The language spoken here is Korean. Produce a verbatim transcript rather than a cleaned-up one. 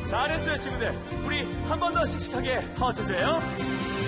잘했어요, 친구들. 우리 한 번 더 씩씩하게 더 쳐줘요.